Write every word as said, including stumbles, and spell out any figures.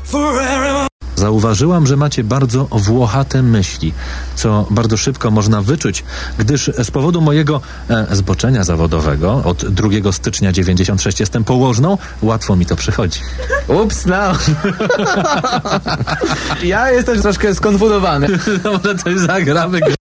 Zauważyłam, że macie bardzo włochate myśli, co bardzo szybko można wyczuć, gdyż z powodu mojego e, zboczenia zawodowego od drugiego stycznia dziewięćdziesiąt sześć jestem położną, łatwo mi to przychodzi. Ups, no. Ja jestem troszkę skonfudowany. No, może coś zagramy.